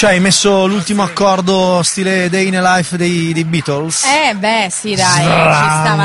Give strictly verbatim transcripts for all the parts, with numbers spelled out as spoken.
Cioè hai messo l'ultimo accordo stile Day in a Life dei, dei Beatles? Eh beh sì dai, Zran. Ci stava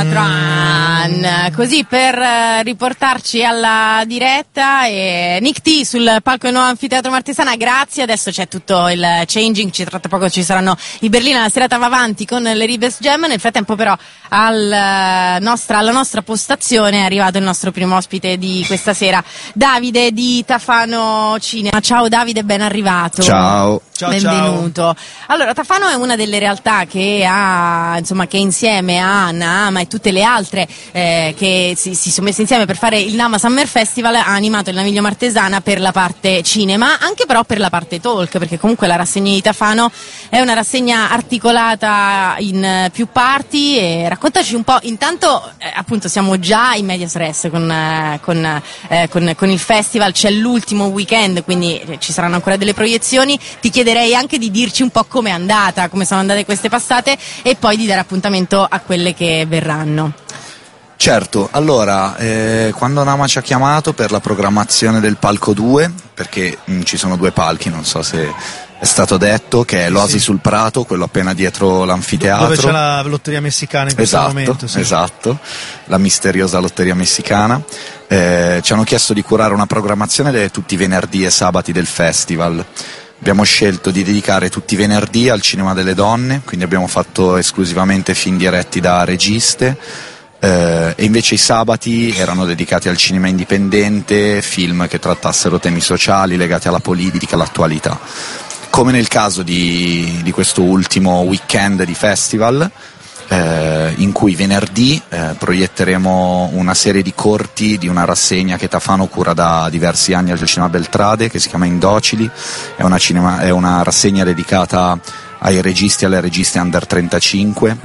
Tran. Così per uh, riportarci alla diretta, e Nick T sul palco del nuovo Anfiteatro Martesana, grazie. Adesso c'è tutto il changing, ci tra poco ci saranno i Berlina, la serata va avanti con le Ribes Jam. Nel frattempo però al, uh, nostra, alla nostra postazione è arrivato il nostro primo ospite di questa sera, Davide di Tafano Cinema. Ciao Davide, ben arrivato. Ciao. Ciao, benvenuto. Ciao. Allora, Tafano è una delle realtà che ha, insomma, che insieme a Nama e tutte le altre eh, che si, si sono messe insieme per fare il Nama Summer Festival, ha animato il Naviglio Martesana per la parte cinema, anche però per la parte talk, perché comunque la rassegna di Tafano è una rassegna articolata in più parti. E raccontaci un po', intanto eh, appunto siamo già in medias res con, eh, con, eh, con, con il festival, c'è l'ultimo weekend, quindi eh, ci saranno ancora delle proiezioni. Ti chiederei anche di dirci un po' com'è andata, come sono andate queste passate, e poi di dare appuntamento a quelle che verranno. Certo, allora, eh, quando Nama ci ha chiamato per la programmazione del palco due, perché mh, ci sono due palchi, non so se è stato detto, che è l'Oasi sì. sul Prato, quello appena dietro l'anfiteatro. Dove c'è la lotteria messicana in questo esatto, momento. Sì. Esatto, la misteriosa lotteria messicana. Eh, ci hanno chiesto di curare una programmazione di tutti i venerdì e sabati del festival. Abbiamo scelto di dedicare tutti i venerdì al cinema delle donne, quindi abbiamo fatto esclusivamente film diretti da registe, eh, e invece i sabati erano dedicati al cinema indipendente, film che trattassero temi sociali legati alla politica, all'attualità. Come nel caso di, di questo ultimo weekend di festival, eh, in cui venerdì eh, proietteremo una serie di corti di una rassegna che Tafano cura da diversi anni al Cinema Beltrade, che si chiama Indocili. È una, cinema, è una rassegna dedicata ai registi e alle registe under trentacinque,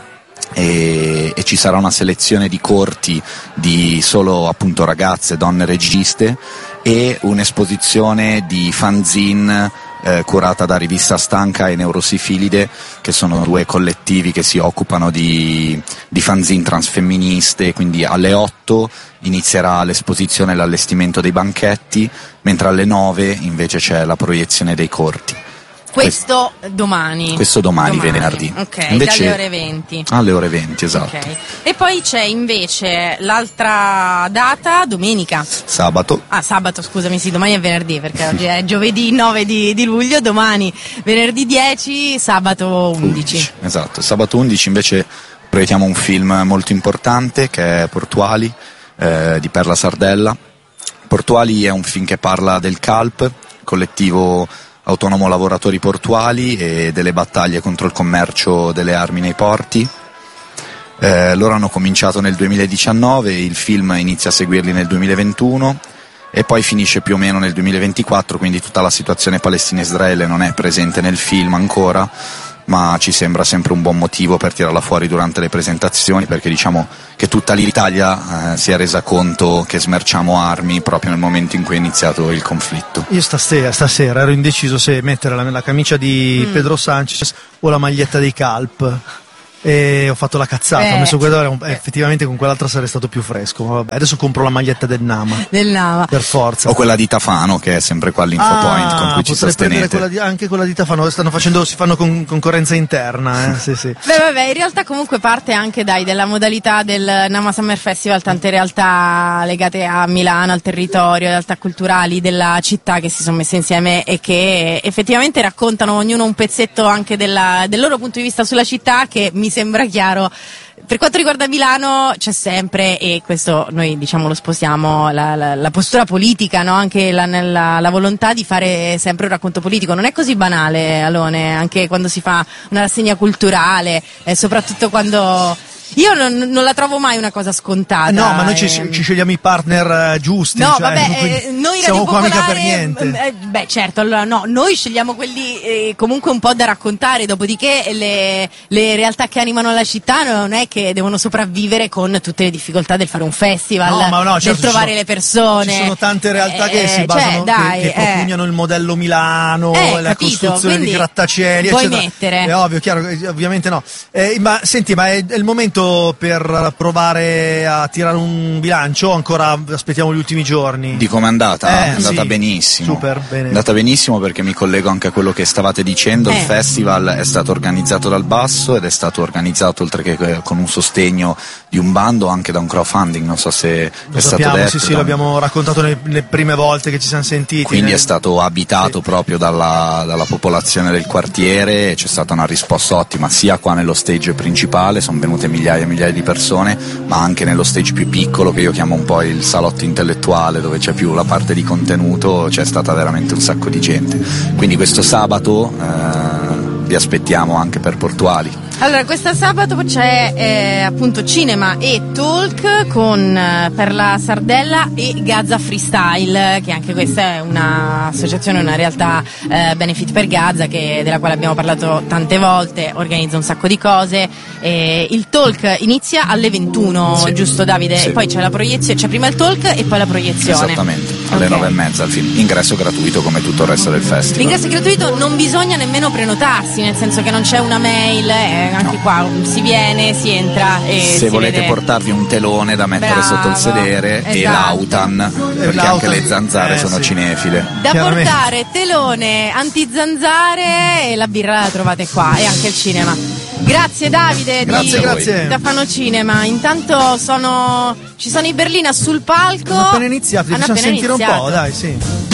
e, e ci sarà una selezione di corti di solo appunto ragazze, donne registe, e un'esposizione di fanzine Eh, curata da Rivista Stanca e Neurosifilide, che sono due collettivi che si occupano di, di fanzine transfemministe. Quindi alle otto inizierà l'esposizione e l'allestimento dei banchetti, mentre alle nove invece c'è la proiezione dei corti. Questo domani. Questo domani, domani. venerdì. Ok, invece, dalle ore venti. Alle ore venti, esatto. Okay. E poi c'è invece l'altra data, domenica. Sabato. Ah, sabato, scusami, sì, domani è venerdì, perché oggi è giovedì nove di, di luglio, domani venerdì dieci, sabato undici. undici. Esatto, sabato undici invece proiettiamo un film molto importante che è Portuali, eh, di Perla Sardella. Portuali è un film che parla del C A L P, collettivo autonomo lavoratori portuali, e delle battaglie contro il commercio delle armi nei porti. Eh, loro hanno cominciato nel duemiladiciannove, il film inizia a seguirli nel duemilaventuno e poi finisce più o meno nel duemilaventiquattro, quindi tutta la situazione Palestina-Israele non è presente nel film ancora, ma ci sembra sempre un buon motivo per tirarla fuori durante le presentazioni, perché diciamo che tutta l'Italia eh, si è resa conto che smerciamo armi proprio nel momento in cui è iniziato il conflitto. Io stasera, stasera ero indeciso se mettere la, la camicia di mm. Pedro Sanchez o la maglietta dei C A L P, e ho fatto la cazzata, eh, ho messo quella, eh, effettivamente con quell'altra sarei stato più fresco, ma vabbè, adesso compro la maglietta del Nama, del Nama per forza, o quella di Tafano, che è sempre qua all'infopoint, ah, con cui ci sostenete. Quella di, anche quella di Tafano, stanno facendo, si fanno con, concorrenza interna, eh? Sì, sì. Beh, vabbè, in realtà comunque parte anche dai della modalità del Nama Summer Festival, tante realtà legate a Milano, al territorio, realtà culturali della città che si sono messe insieme e che effettivamente raccontano ognuno un pezzetto anche della, del loro punto di vista sulla città, che mi sembra chiaro. Per quanto riguarda Milano c'è sempre, e questo noi diciamo lo sposiamo, la, la, la postura politica, no? Anche la, nella, la volontà di fare sempre un racconto politico. Non è così banale, Alone, anche quando si fa una rassegna culturale, e soprattutto quando... Io non, non la trovo mai una cosa scontata. No, ma noi eh. ci, ci scegliamo i partner giusti. No, cioè, vabbè, eh, noi siamo Radio qua mica Popolare, per niente. Eh, beh, certo, allora no, noi scegliamo quelli eh, comunque un po' da raccontare, dopodiché le, le realtà che animano la città non è che devono sopravvivere con tutte le difficoltà del fare un festival, no, ma no, certo, del trovare sono, le persone. Ci sono tante realtà eh, che si basano, cioè, dai, che, che eh. propugnano il modello Milano, eh, la capito, costruzione di grattacieli, puoi eccetera. mettere. È ovvio, chiaro, ovviamente no. Eh, ma senti, ma è, è il momento pronto per provare a tirare un bilancio o ancora aspettiamo gli ultimi giorni? Di come è andata? Eh, è andata sì. benissimo. Super, bene. È andata benissimo perché mi collego anche a quello che stavate dicendo. Eh. Il festival è stato organizzato dal basso ed è stato organizzato, oltre che con un sostegno di un bando, anche da un crowdfunding. Non so se Lo è sappiamo, stato detto. sì, sì, l'abbiamo raccontato nelle, le prime volte che ci siamo sentiti. Quindi nel... è stato abitato sì. proprio dalla, dalla popolazione del quartiere e c'è stata una risposta ottima sia qua nello stage principale, sono venute migliaia e migliaia di persone, ma anche nello stage più piccolo, che io chiamo un po' il salotto intellettuale, dove c'è più la parte di contenuto, c'è stata veramente un sacco di gente. Quindi questo sabato eh, vi aspettiamo anche per Portuali. Allora, questo sabato c'è eh, appunto cinema e talk con eh, per la Sardella e Gaza Freestyle, che anche questa è un'associazione, una realtà eh, benefit per Gaza, che, della quale abbiamo parlato tante volte, organizza un sacco di cose. E il talk inizia alle ventuno, Sì. giusto Davide? Sì. Poi c'è la proiezione, c'è prima il talk e poi la proiezione. Esattamente, alle Ok. nove e mezza al film. Ingresso gratuito come tutto il resto del festival. L'ingresso è gratuito, non bisogna nemmeno prenotarsi, nel senso che non c'è una mail, eh, anche No. qua si viene, si entra e Se si volete vede. portarvi un telone da mettere Bravo, sotto il sedere e esatto. l'autan, perché l'autan, anche le zanzare eh, sono sì. cinefile. Da Chiaramente. portare telone, antizanzare e la birra la trovate qua e anche il cinema. Grazie Davide Grazie di a voi. Grazie. da Fano Cinema. Intanto sono ci sono i Berlina sul palco. Hanno appena iniziato, Hanno facciamo appena sentire iniziato. un po', dai, sì.